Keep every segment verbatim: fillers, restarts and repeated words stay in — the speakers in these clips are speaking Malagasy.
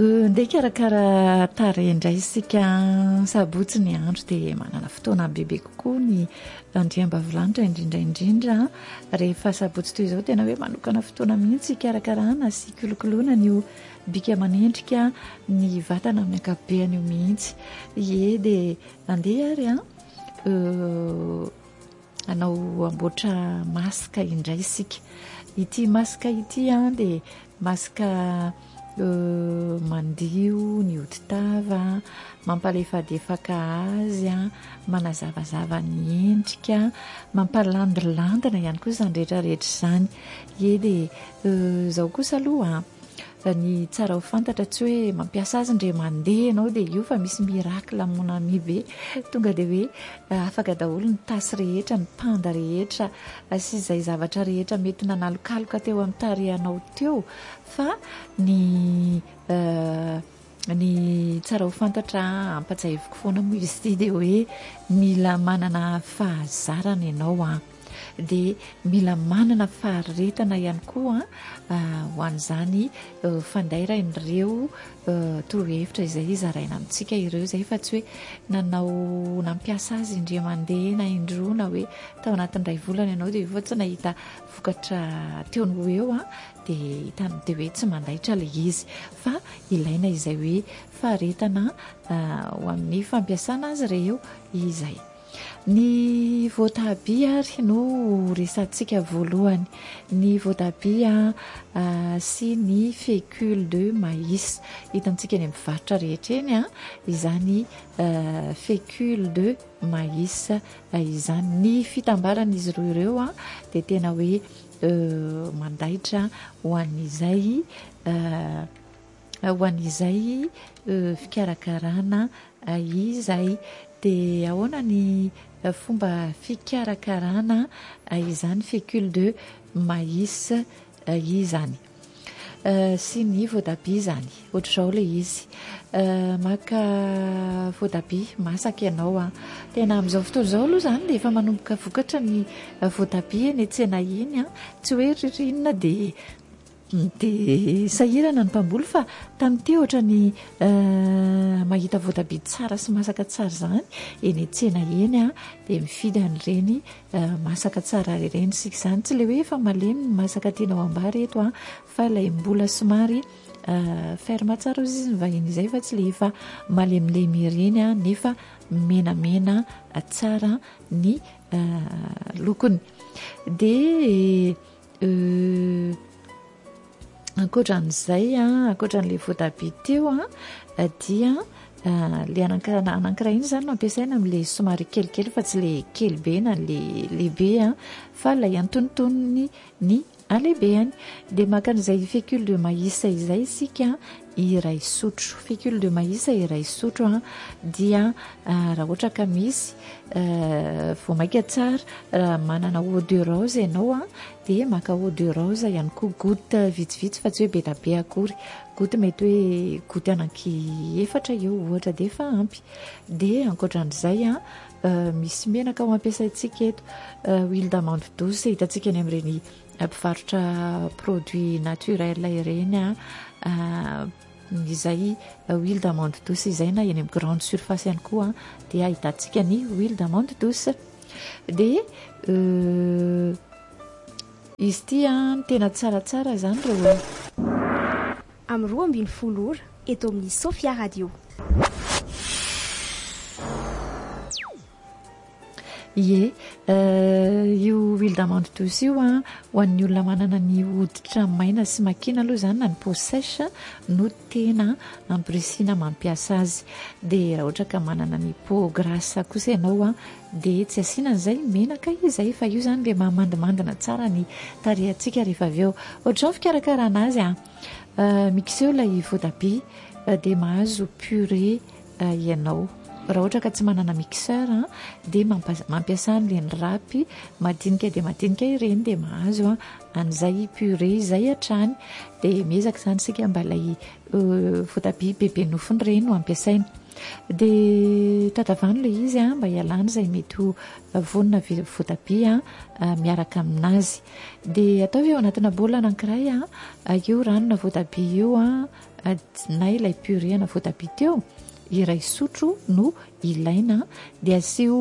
ndeha karakara tara indray isika sabotsy ny andro dia manana fotoana bebe kokoa ny andriambavilanitra indrindraindrindra rehefa sabotsy toy izao tena hoe manokana fotoana mihitsy karakarana sy kolokoloana ny bika amanendrika ny vatana amin'ny ankabeany io mihitsy ie dia andeha ary a anao amboatra masaka indray isika ity masaka ity a dia masaka mandio ny hoditava mampalefadefaka azy a manazavazava ny endrika mampalandilandina ihany koa izany rehetrarehetra izany ie dia izao kosa aloha ny tsara ho fantatra tsy hoe mampiasa azy ndre mandeha ianao dia io fa misy mirakla monami be tonga dia hoe afaka daholo ny tasy rehetra ny panda rehetra sy izay zavatra rehetra mety nanalokaloka teo amin'ny tarehanao teo fa ny ny tsara ho fantatra ampatsahivoko foana moa izy ity dia hoe mila manana fahazarana ianao a dia mila manana faharetana ihany koa ho an'izany fandairain'ireo torohevitra izay zaraina amintsika ireo izay fa tsy hoe nanao nampiasa azy indre mandeha na indroa na hoe tao anatin'iray volana ianao dia efa tsy nahita vokatra teony ho eo a dia hitany dia hoe tsy mandaitra ilay izy fa ilaina izay hoe faharetana ho amin'ny fampiasana azy ireo izay. Ny voatabia ary no resantsika voalohany ny voatabia sy ny fécule de maïs hitantsika ny mivarotra rehetra eny a izany fécule de maïs izany ny fitambaran'izy roa ireo a dia tena hoe mandaitra ho an'izay ho an'izay fikarakarana izay dia ahoana ny fomba fikarakarana izany fécule de maïs izany sy ny voatabia izany ohatr'izao ilay izy maka voatabia masaka ianao a tena amin'izao fotoana izao aloha izany dia efa manomboka vokatra ny voatabia ny tsena iny a tsy hoe ririnina dia dia sahirana ny mpamboly fa tamin'ity ohatra ny mahita voatabia tsara sy masaka tsara izany eny tsena eny a dia mifidy an'ireny masaka tsara ireny sika izany tsy ilay hoe efa malemy ny masaka tianao ambary eto a fa ilay mbola somary ferme tsara ozy izy mivahiny izay fa tsy ilay efa malemilemy ireny a nefa menamena tsara ny lokony dia ankoatran'izay a ankoatran'ilay voatabia teo a dia le anankiray iny izany no ampiasaina amin'ilay somary kelikely fa tsy ilay kely be na le lehibe a fa ilay antonontonony ny alehibeany dia maka an'izay fécule de maïs izay isika iray sotro fécule de maïs iray sotro a dia raha ohatra ka misy vao maika tsara raha manana eau de rose ianao a dia maka eau de rose ihany koa goutte vitsivitsy fa tsy hoe be da be akory goutte mety hoe goutte ananky efatra eo ohatra dia efa ampy dia ankoatran'izay a misy menaka ho ampiasaintsika eto huile d'amande douce hitantsika any amin'ireny mpivarotra produit naturel ireny a izay huile d'amande douce izay na eny amin'ny grande surface ihany koa dia ahitantsika ny huile d'amande douce dia izy ity a tena tsaratsara izany reo amin'ny roa ambin'ny folo ora eto amin'ny Sofia Radio. Ie io huile d'amande douce io a ho an'ny olona manana ny hoditra maina sy makina aloha izany na ny peau sèche no tena ampirisiana mampiasa azy dia raha ohatra ka manana ny peau grasse kosa ianao a dia tsy asiana an'izay menaka izay fa io izany dia mahamandimandina tsara ny tarehantsika rehefa avy eo ohatr'izao fikarakarana azy a mixeo ilay voatabia dia mahazo purée ianao raha ohatra ka tsy manana mixeur dia mampiasa an'ilay rapy madinika dia madinika ireny dia mahazo an'izay purée izay hatrany dia miezaka izany sika mba ilay voatabia bebe nofony ireny no ampiasaina dia tadavano ilay izy a mba hialana izay mety ho vonona voatabia miaraka aminazy dia ataovy eo anatina baolina anankiray a io ranona voatabia io a na ilay purée-na voatabia teo iray sotro no ilaina dia asio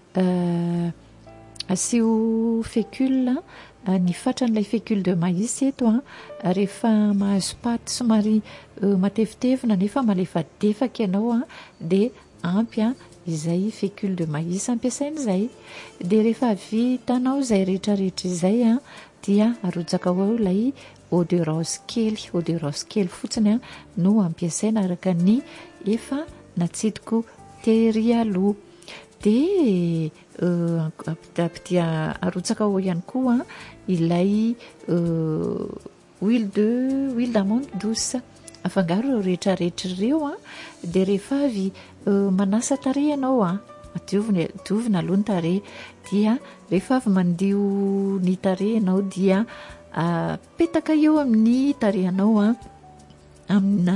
asio fécule ny fatran'ilay fécule de maïs eto a rehefa mahazo paty somary matevitevina nefa malefadefaka ianao a dia ampy a izay fécule de maïs ampiasain'izay dia rehefa vitanao izay rehetrarehetra izay a dia arotsaka ao ilay eau de rose kely eau de rose kely fotsiny a no ampiasaina araka ny efa natsidiko tery aloha dia ampidia arotsaka ao ihany koa ilay huile de huile d'amande douce afangaro ireo rehetrarehetra ireo a dia rehefa avy manasa tarehy ianao a diovina diovina aloha ny tarehy dia rehefa avy mandio ny tarehy ianao dia petaka eo amin'ny tarehanao a amina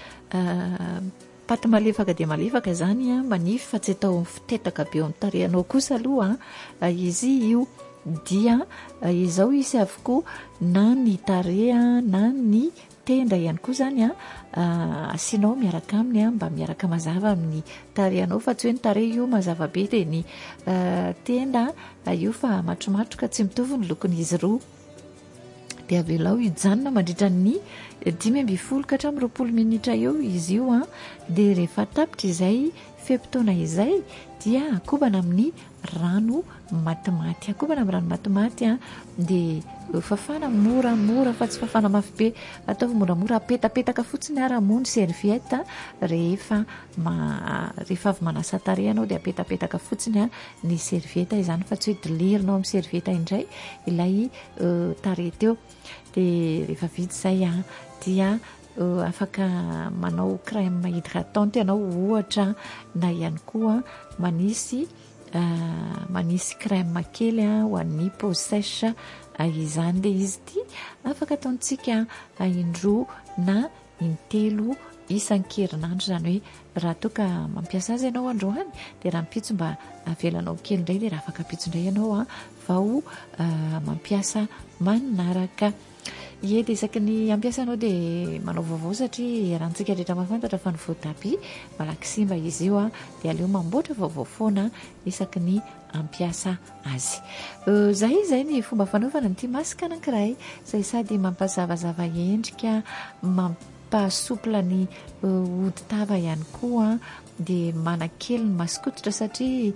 paty malefaka dia malefaka zany a manify fa tsy atao fitetaka be eo amin'ny tarehanao kosa aloha a izy io dia izao izy avokoa na ny tarehy na ny tenda ihany koa zany a asianao miaraka aminy a mba miaraka mazava amin'ny tarehanao fa tsy hoe ny tarehy io mazava be dia ny tenda io fa matromatroka tsy mitovy ny lokon'izy roa dia avelao ijanona mandritra ny dimy amby folo ka hatramin'ny roapolo minitra eo izy io a dia rehefa tapitra izay fepitoana izay dia akobana amin'ny rano matimaty akobana amin'ny rano matimaty a dia fafana mora mora fa tsy fafana mafy be ataovy moramora apetapetaka fotsiny ara mony serviette rehefa ma rehefa avy manasa tarehy anao dia apetapetaka fotsiny a ny serviette izany fa tsy hoe dilirinao amin'ny serviette indray ilay tarehy teo dia rehefa vita izay a dia afaka manao crème hydratante ianao ohatra na ihany koa manisy manisy crème kely ho an'ny peau sèche izany dia izy ity afaka ataontsika indroa na intelo isan-kerinandro izany hoe raha toa ka mampiasa azy ianao androany dia raha mipitso mba avelanao kely indray dia raha afaka pitso indray ianao a vao mampiasa manaraka ie dia isaky ny ampiasanao dia manao vaovao satria rahantsika rehetra mafantatra fa ny voatabia malaky simba izy io a dia aleo mamboatra vaovao foana isaky ny ampiasa azy zay izay ny fomba fanaovana nyity masaka anankiray izay sady mampazavazava endrika mampasopla ny hoditava ihany koa dia manakely ny masikototra satria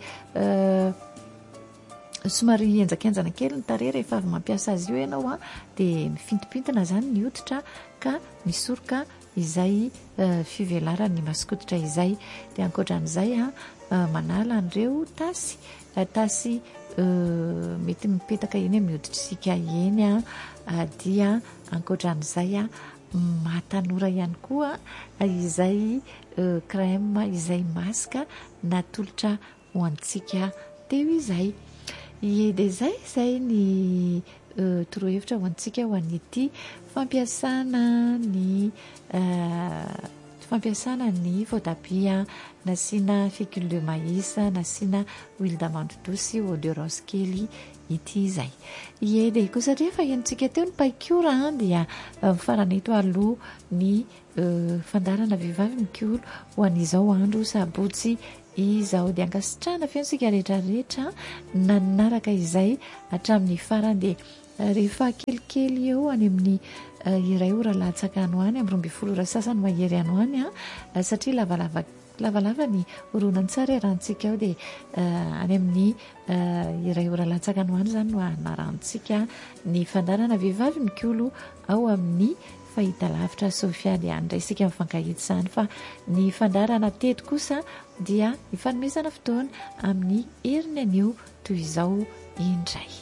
somary enjakenjana kely ny tarehy rehefa avy mampiasa azy io ianao a dia mifintipintina zany ny hoditra ka misoroka izay fivelaran'ny masikototra izay dia ankoatran'izay a manala an'ireo tasy tasy mety mipetaka eny amin'ny hoditrasika eny a dia ankoatran'izay a matanora ihany koa izay crème izay masaka natolotra ho antsika teo izay ie dia zay izay ny torohevitra ho antsika ho an'ity fampiasana ny fampiasana ny voatabia nasiana fécule de maïs nasiana huile d'amande douce eau de rose kely ity izay ie dia koa satria efa henontsika teo ny paikora dia mifarana eto aloha ny fandarana vehivavy mikolo ho an'izao andro sabotsy izao dia ankasitrahana fianosika rehetrarehetra nanaraka izay hatramin'ny farany dia rehefa kelikely eo any amin'ny iray ora latsaka ano any amin'ny roa amby folo ora sasany mahery ano any a satria lavalava lavalava ny oronan tsara rahantsika ao dia any amin'ny iray ora latsaka ano any izany no anarantsika ny fandarana vehivavy mikolo ao amin'ny fahita lavitra Sofia dia andraisika mifankahita izany fa ny fandarana teto kosa dia ifanomezana fotoana amin'ny heriny anio toy izao indray.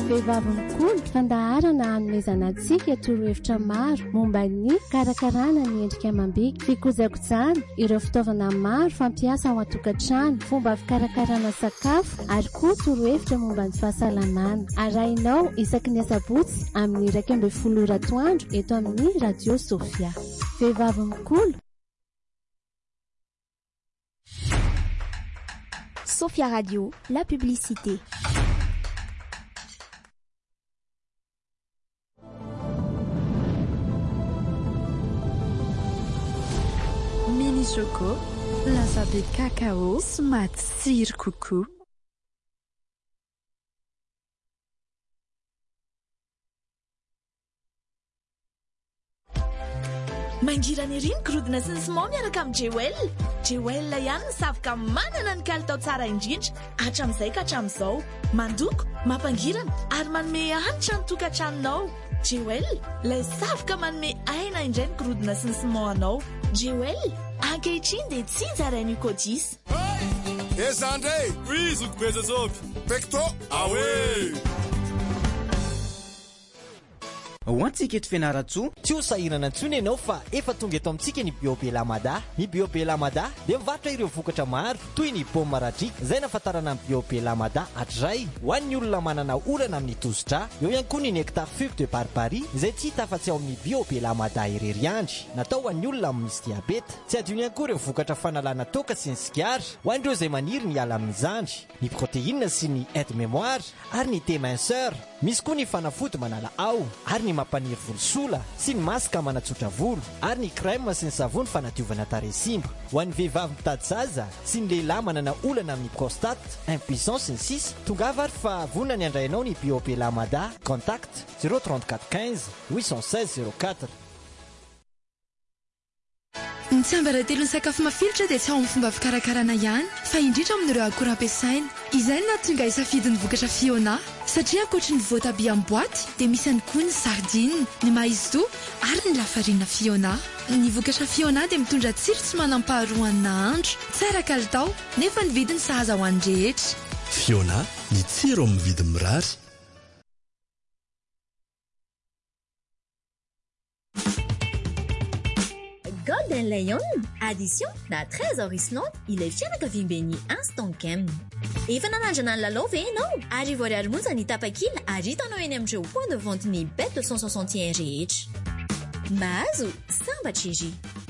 vehivavy mikolo fandaharana hanomezana antsika torohevitra maro momba ny karakarana ny endrika amam-bika, fikojakojana, ireo fitaovana maro fampiasa ao an-tokantrano, fomba fikarakarana sakafo ary koa torohevitra momba ny fahasalamana. Arahinao isaky ny asabotsy amin'ny iraika amby folo ora atoandro eto amin'ny radio Sofia. Vehivavy mikolo. Sofia Radio, la publicité. Mini Choco, lasa be cacao, smaty tsiry kokoa. Mangirana ery ny gorodona sy ny simao miaraka amin'ny Jewel. Jewel ihany ny savoka manana ny kalitao tsara indrindra hatramin'izay ka hatramin'izao. Mandoko, mampangirana ary manome hanitra ny tokantranonao. Jewel, ilay savoka manome aina indray ny gorodona sy ny simao anao. Jewel, ankehitriny dia tsy zarainy kodis. Ezandre, oui, zokobeza zopy. Pecto, awe. Ho antsika eto Fianaratsoa, tsy ho sahirana intsony ianao fa efa tonga eto amintsika ny Biobelamada. Ny Biobelamada dia mivarotra ireo vokatra maro toy ny paoma maradrika, izay nafatarana ny Biobelamada hatray ho an'ny olona manana orana amin'ny tosidra. Eo ihany koa ny nectar fugue de barbarie izay tsy hita afa-tsy ao amin'ny Biobelamada irery andry, natao ho an'ny olona misy diabeta. Tsy adino ihany koa ireo vokatra fanalana toka sy ny sigara ho an'ireo izay maniry ny ala amin'ny zandry, ny protéine sy ny aide mémoire ary ny déminceur. Misy koa ny fanafody manala ao ary ny mampaniry volosola sy ny masaka manatsotra volo ary ny crème sy ny savony fanadiovana tarehy simba. Ho an'ny vehivavy mitady zaza sy ny lehilahy manana olana amin'ny prostate, impuissance sy ny sisa, tongava ary fa vonona ny andrainao ny Biobelamada. Contact zéro trente-quatre quinze huit cent seize zéro quatre. Ny tsiambaratelo ny sakafo mafilotra dia tsy ao amin'ny fomba fikarakarana ihany fa indrindra amin'ireo akora ampiasaina. Izay no nahatonga hisafidin'ny vokatra Fiona satria ankoatry ny voatabia amin'ny boaty dia misy ihany koa ny sardine, ny maïzou ary ny lafarina Fiona. Ny vokatra Fiona dia mitondra tsiro tsy manam-paharoa amin'ny nahandro, tsara kalitao nefa ny vidiny sahaza ho an'ny rehetra. Fiona, ny tsiro amin'ny vidiny mirary. Golden Lion, addition na trésor islande, il est fianakaviam-ben'ny Instant Kem. Efa nanandrana ny lalao ve ianao? Arivo ariary monja ny tapakila ary hitanao eny amin'ireo point de vente ny bet deux cent soixante et un rehetra. Mahazo, sambatra iry.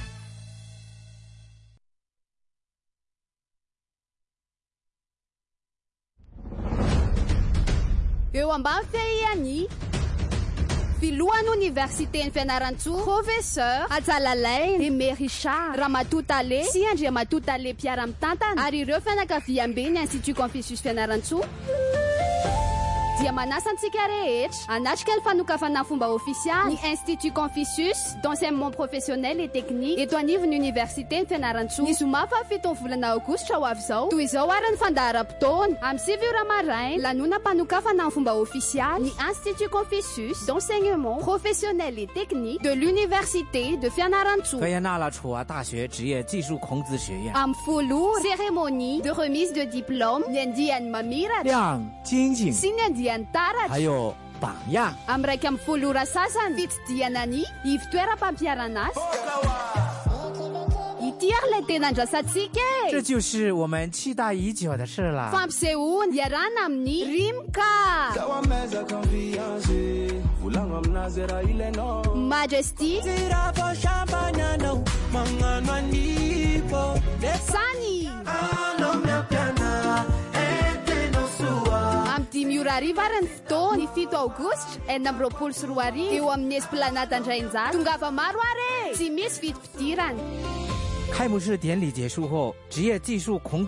Eo ambany fehiany filohan'ny universitén'ny Fianaratsoa, professeur Atsalalay, Aimé Richard, Ramatotale sy Andriamatotale mpiara-mitantana ary ireo fianakaviam-ben'ny Institut Confucius Fianaratsoa dia manasa antsika rehetra anatrika ny fanokafana fomba ofisialy ny Institut Confucius d'enseignement professionnel et technique eto anivon'ny université ny Fianaratsoa. Ny zoma fa fitony volana aogositra ho avy izao. Toy izao ary ny fandaharam-potoana amin'ny sivy ora maraina lanona mpanokafana ny fomba ofisialy ny Institut Confucius d'enseignement professionnel et technique de l'université de Fianaratsoa. 飞亚纳楚华大学职业技术孔子学院 Amin'ny folo cérémonie de remise de diplôme ny andiany mamiratra 亮晶晶 sy ny andiany taratra 还有榜样 amin'ny raika amin'ny folo ora sasany fitsidihana ny ivitoeram-pampiarana azy. Ity ary ilay tena andrasantsika e. 这就是我们期待已久的事了 fampisehoana iarana amin'ny Rimka Majesty Sany amin'ny dimy ora arivo ary ny fotoana ny fito aogositra enina amby roapolo sy roa arivo eo amin'ny esplanade Andrainjaka. Tongava maro ary e, tsy misy vidim-pidirana. 开幕式典礼结束后，职业技术孔